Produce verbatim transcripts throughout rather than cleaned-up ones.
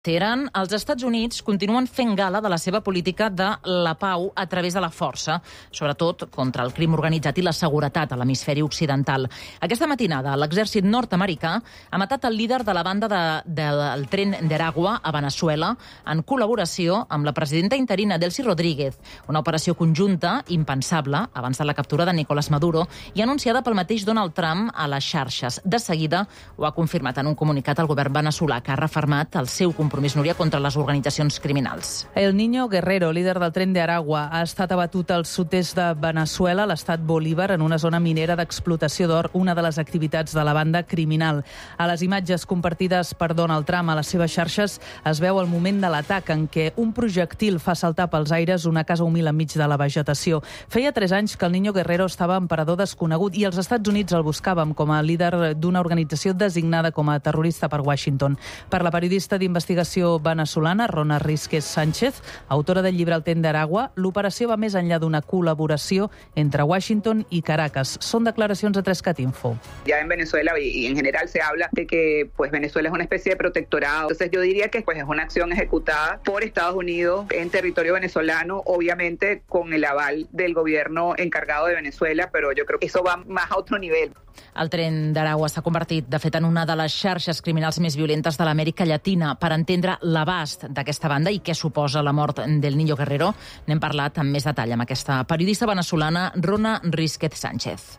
Teheran, els Estats Units continuen fent gala de la seva política de la pau a través de la força, sobretot contra el crim organitzat i la seguretat a l'hemisferi occidental. Aquesta matinada, l'exèrcit nord-americà ha matat el líder de la banda de, de, del Tren de Aragua a Veneçuela en col·laboració amb la presidenta interina Delcy Rodríguez, una operació conjunta impensable abans de la captura de Nicolás Maduro i anunciada pel mateix Donald Trump a les xarxes. De seguida ho ha confirmat en un comunicat el govern veneçolà, que ha refermat el seu compromís compromís, Núria, contra les organitzacions criminals. El Niño Guerrero, líder del Tren de Aragua, ha estat abatut al sud-est de Veneçuela, l'estat Bolívar, en una zona minera d'explotació d'or, una de les activitats de la banda criminal. A les imatges compartides per Donald Trump a les seves xarxes es veu el moment de l'atac en què un projectil fa saltar pels aires una casa humil enmig de la vegetació. Feia tres anys que el Niño Guerrero estava en parador desconegut i els Estats Units el buscàvem com a líder d'una organització designada com a terrorista per Washington. Per la periodista d'investigació venezolana Rona Rísquez Sánchez, autora del llibre El Tren de Aragua, l'operació va més enllà d'una col·laboració entre Washington y Caracas. Son declaracions de tres cat info. Ya en Venezuela y en general se habla de que pues Venezuela es una especie de protectorado. Entonces yo diría que pues es una acción ejecutada por Estados Unidos en territorio venezolano, obviamente con el aval del gobierno encargado de Venezuela, pero yo creo que eso va más a otro nivel. El Tren d'Aragua s'ha convertit, de fet, en una de les xarxes criminals més violentes de l'Amèrica Llatina. Per entendre l'abast d'aquesta banda i què suposa la mort del Niño Guerrero, n'hem parlat amb més detall amb aquesta periodista venezolana Rona Rísquez Sánchez.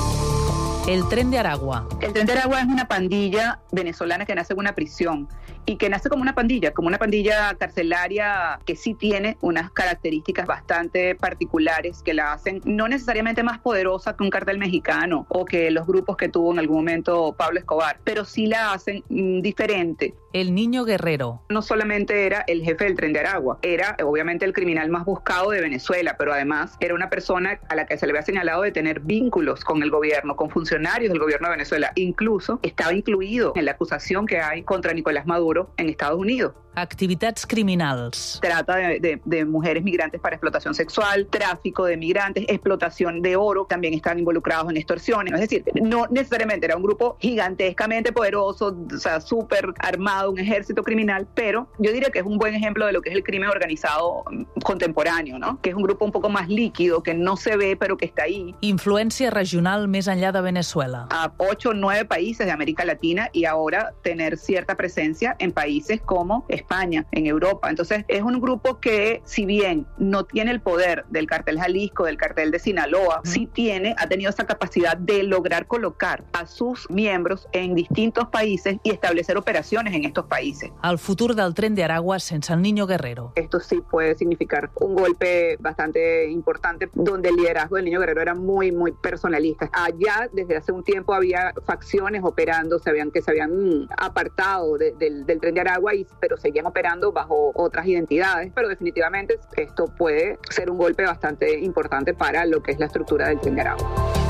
El Tren de Aragua. El Tren de Aragua es una pandilla venezolana que nace en una prisión y que nace como una pandilla, como una pandilla carcelaria que sí tiene unas características bastante particulares que la hacen no necesariamente más poderosa que un cartel mexicano o que los grupos que tuvo en algún momento Pablo Escobar, pero sí la hacen mm, diferente. El Niño Guerrero. No solamente era el jefe del Tren de Aragua, era obviamente el criminal más buscado de Venezuela, pero además era una persona a la que se le había señalado de tener vínculos con el gobierno, con funcionarios del gobierno de Venezuela. Incluso estaba incluido en la acusación que hay contra Nicolás Maduro en Estados Unidos. Activitats criminals. Trata de, de, de mujeres migrantes para explotación sexual, tráfico de migrantes, explotación de oro, también están involucrados en extorsiones. Es decir, no necesariamente era un grupo gigantescamente poderoso, o sea, súper armado, un ejército criminal, pero yo diría que es un buen ejemplo de lo que es el crimen organizado contemporáneo, ¿no? Que es un grupo un poco más líquido, que no se ve, pero que está ahí. Influència regional més enllà de Venezuela. A ocho o nueve países de América Latina y ahora tener cierta presencia en países como España, en Europa. Entonces es un grupo que, si bien no tiene el poder del cartel Jalisco, del cartel de Sinaloa, mm. sí tiene, ha tenido esa capacidad de lograr colocar a sus miembros en distintos países y establecer operaciones en estos países. El futur del Tren de Aragua sense el Niño Guerrero. Esto sí puede significar un golpe bastante importante, donde el liderazgo del Niño Guerrero era muy, muy personalista. Allá, desde hace un tiempo, había facciones operando, se habían, que se habían apartado de, del, del Tren de Aragua, y, pero seguían operando bajo otras identidades, pero definitivamente esto puede ser un golpe bastante importante para lo que es la estructura del Tren de Aragua.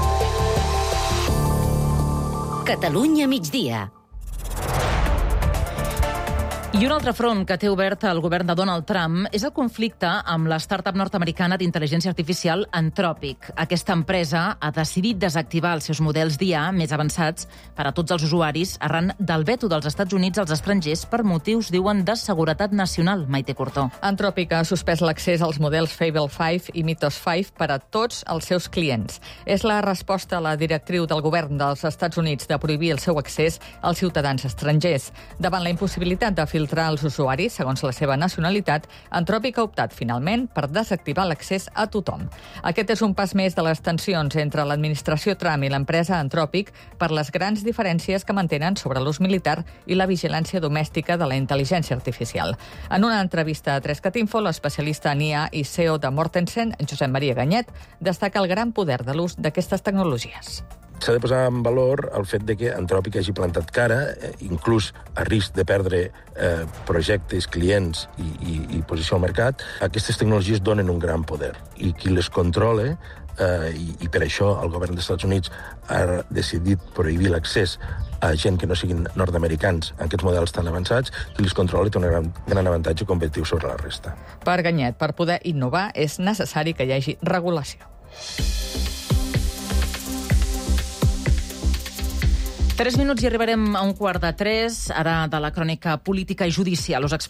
Catalunya migdia. I un altre front que té obert el govern de Donald Trump és el conflicte amb la startup nord-americana d'intel·ligència artificial Anthropic. Aquesta empresa ha decidit desactivar els seus models d'I A més avançats per a tots els usuaris arran del veto dels Estats Units als estrangers per motius, diuen, de seguretat nacional. Maite Cortó. Anthropic ha suspès l'accés als models Fable cinc i Mythos cinc per a tots els seus clients. És la resposta a la directriu del govern dels Estats Units de prohibir el seu accés als ciutadans estrangers. Davant la impossibilitat de filtrar els usuaris, segons la seva nacionalitat, Anthropic ha optat finalment per desactivar l'accés a tothom. Aquest és un pas més de les tensions entre l'administració Trump i l'empresa Anthropic per les grans diferències que mantenen sobre l'ús militar i la vigilància domèstica de la intel·ligència artificial. En una entrevista a tres cat info, l'especialista en I A i C E O de Mortensen, Josep Maria Ganyet, destaca el gran poder de l'ús d'aquestes tecnologies. S'ha de posar en valor el fet de que Anthropic hagi plantat cara, eh, inclús a risc de perdre eh, projectes, clients i, i, i posició al mercat. Aquestes tecnologies donen un gran poder i qui les controla, eh, i, i per això el govern dels Estats Units ha decidit prohibir l'accés a gent que no siguin nord-americans en aquests models tan avançats, qui les controla té un gran, gran avantatge competitiu sobre la resta. Per Ganyet, per poder innovar és necessari que hi hagi regulació. Tres minuts i arribarem a un quart de tres, ara de la crònica política i judicial. Us explico